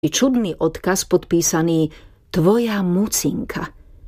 čudný odkaz podpísaný Tvoja Mucinka.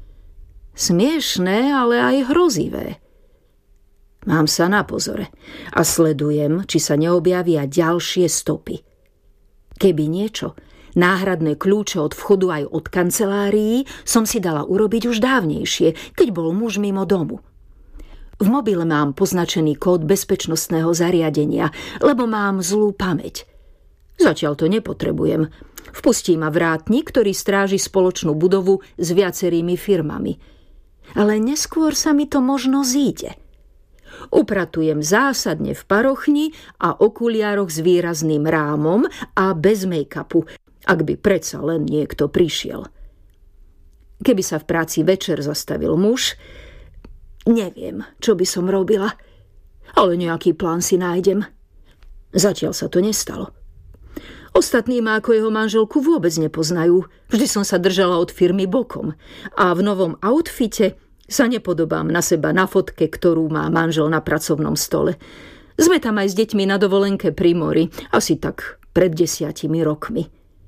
Smiešné, ale aj hrozivé. Mám sa na pozore a sledujem, či sa neobjavia ďalšie stopy. Keby niečo, náhradné kľúče od vchodu aj od kancelárií, som si dala urobiť už dávnejšie, keď bol muž mimo domu. V mobile mám poznačený kód bezpečnostného zariadenia, lebo mám zlú pamäť. Zatiaľ to nepotrebujem. Vpustí ma vrátnik, ktorý stráži spoločnú budovu s viacerými firmami. Ale neskôr sa mi to možno zíde. Upratujem zásadne v parochni a okuliároch s výrazným rámom a bez make-upu, ak by predsa len niekto prišiel. Keby sa v práci večer zastavil muž, neviem, čo by som robila, ale nejaký plán si nájdem. Zatiaľ sa to nestalo. Ostatní ma ako jeho manželku vôbec nepoznajú. Vždy som sa držala od firmy bokom a v novom outfite sa nepodobám na seba na fotke, ktorú má manžel na pracovnom stole. Sme tam aj s deťmi na dovolenke pri mori, asi tak pred 10 rokmi.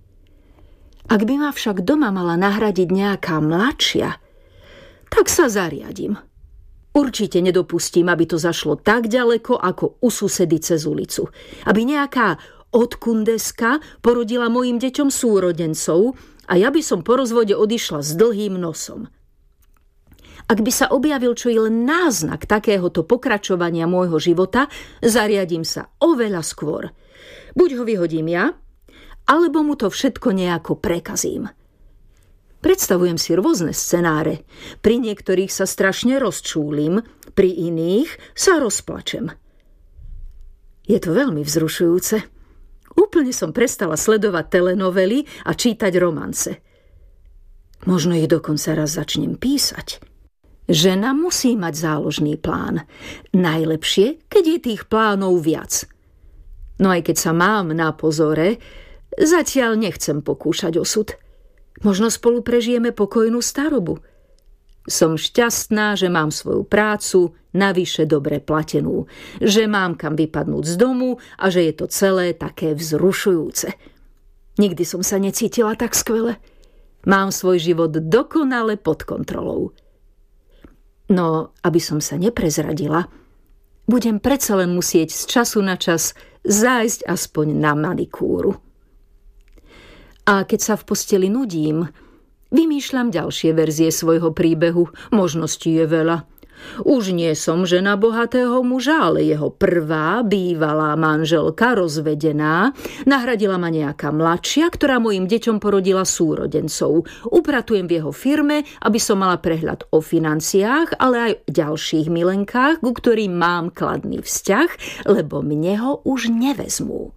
Ak by ma však doma mala nahradiť nejaká mladšia, tak sa zariadím. Určite nedopustím, aby to zašlo tak ďaleko, ako u susedy cez ulicu. Aby nejaká odkundeska porodila mojim deťom súrodencov a ja by som po rozvode odišla s dlhým nosom. Ak by sa objavil čo i len náznak takéhoto pokračovania môjho života, zariadím sa oveľa skôr. Buď ho vyhodím ja, alebo mu to všetko nejako prekazím. Predstavujem si rôzne scenáre. Pri niektorých sa strašne rozčúlim, pri iných sa rozplačem. Je to veľmi vzrušujúce. Úplne som prestala sledovať telenovely a čítať romance. Možno ich dokonca raz začnem písať. Žena musí mať záložný plán. Najlepšie, keď je tých plánov viac. No aj keď sa mám na pozore, zatiaľ nechcem pokúšať osud. Možno spolu prežijeme pokojnú starobu. Som šťastná, že mám svoju prácu, navyše dobre platenú, že mám kam vypadnúť z domu a že je to celé také vzrušujúce. Nikdy som sa necítila tak skvele. Mám svoj život dokonale pod kontrolou. No, aby som sa neprezradila, budem predsa len musieť z času na čas zájsť aspoň na manikúru. A keď sa v posteli nudím, vymýšľam ďalšie verzie svojho príbehu. Možností je veľa. Už nie som žena bohatého muža, ale jeho prvá bývalá manželka, rozvedená, nahradila ma nejaká mladšia, ktorá mojim deťom porodila súrodencov. Upratujem v jeho firme, aby som mala prehľad o financiách, ale aj o ďalších milenkách, ku ktorým mám kladný vzťah, lebo mne ho už nevezmú.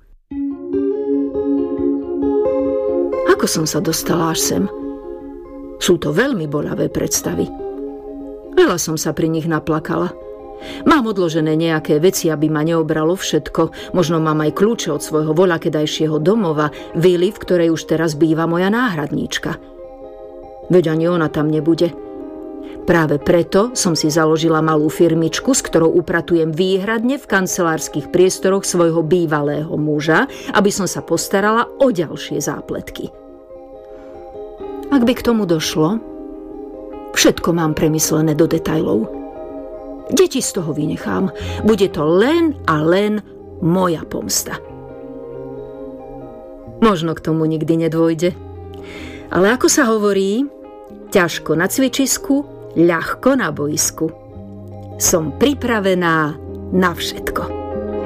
Ako som sa dostala až sem? Sú to veľmi bolavé predstavy. Veľa som sa pri nich naplakala. Mám odložené nejaké veci, aby ma neobralo všetko. Možno mám aj kľúče od svojho voľakedajšieho domova, vily, v ktorej už teraz býva moja náhradníčka. Veď ani ona tam nebude. Práve preto som si založila malú firmičku, s ktorou upratujem výhradne v kancelárskych priestoroch svojho bývalého muža, aby som sa postarala o ďalšie zápletky. Ak by k tomu došlo, všetko mám premyslené do detailov. Deti z toho vynechám. Bude to len a len moja pomsta. Možno k tomu nikdy nedôjde. Ale ako sa hovorí, ťažko na cvičisku, ľahko na bojisku. Som pripravená na všetko.